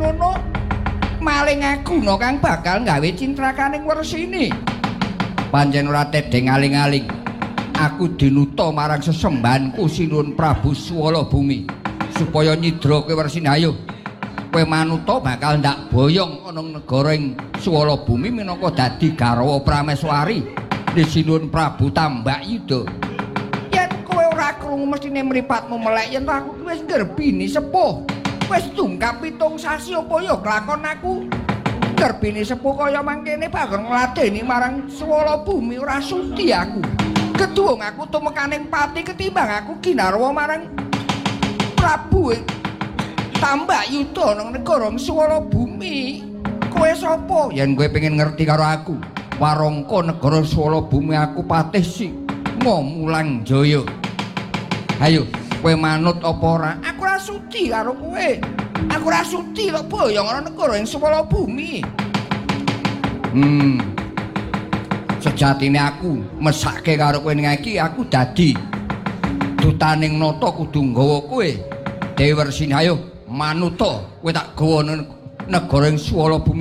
ngono maling aku no kang bakal gawe cintrakaning Wersini. Pancen ora tedeng aling-aling. Aku dinuta marang sesembahanku Sinuwun Prabu Swala Bumi supaya nyidra kowe Wersini. Ayo kowe manuta bakal ndak boyong ana negara ing Swala Bumi minangka dadi garwa prameswari di Sinuwun Prabu Tambakyuda. Yen kowe ora krungu mestine mripatmu melek yen aku wis ngerbini sepuh. Wis tungkap 7 sasi apa ya klakon aku ngerbini sepuh kaya mangkene bakal ngladeni marang Swala Bumi ora sudi aku. Keduwung aku tumekaning pati ketimbang aku ginarwa marang Prabu Tambakyuda nang negara Swala Bumi. Kowe sapa? Yen kowe pengen ngerti karo aku, warangka negara Swala Bumi aku patih si Ngomulang Jaya. Ayo, kowe manut apa ora? Aku ora sudi karo kowe. Aku ora sudi lho boyong ana negara ing Swala Bumi. Sejatine aku mesake karo kowe ning iki aku dadi dutaning nata kudu nggawa kowe. Dewi Wersini ayo manuta kowe tak gawa negara ing Swala Bumi.